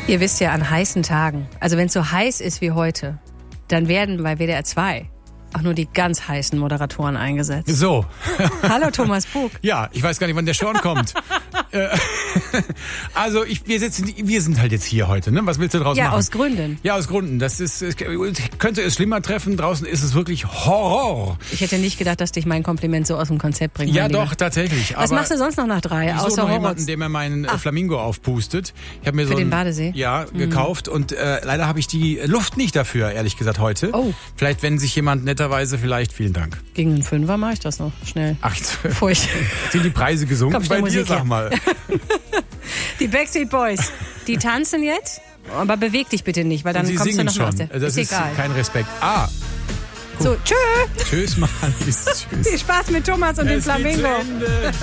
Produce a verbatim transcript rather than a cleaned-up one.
Ihr wisst ja, an heißen Tagen, also wenn es so heiß ist wie heute, dann werden bei W D R zwei auch nur die ganz heißen Moderatoren eingesetzt. So. Hallo Thomas Bug. Ja, ich weiß gar nicht, wann der Sean kommt. Also ich, wir sitzen, wir sind halt jetzt hier heute, ne? Was willst du draus Ja, machen? Ja, aus Gründen. Ja, aus Gründen. Das ist, es könnte es schlimmer treffen. Draußen ist es wirklich Horror. Ich hätte nicht gedacht, dass dich mein Kompliment so aus dem Konzept bringt. Ja, mein doch, Lieber. tatsächlich. Was Aber machst du sonst noch nach drei? ich Außer suche noch Horror? jemanden, der mir meinen Ach. Flamingo aufpustet. Ich habe mir Für so den einen, Badesee? Ja, mhm. gekauft und äh, leider habe ich die Luft nicht dafür, ehrlich gesagt, heute. Oh. Vielleicht, wenn sich jemand netterweise, vielleicht, vielen Dank. Gegen einen Fünfer mache ich das noch schnell. Ach, jetzt Bevor ich sind die Preise gesunken Komm, bei schnell dir, Musik sag her. mal. Die Backstreet Boys, die tanzen jetzt, aber beweg dich bitte nicht, weil dann Und sie kommst du singen noch mal aus schon. der... Das ist, ist egal. kein Respekt. Ah, So, tschö. tschüss, Malis. Tschüss. Viel Spaß mit Thomas und dem Es geht zu Flamingo. Ende.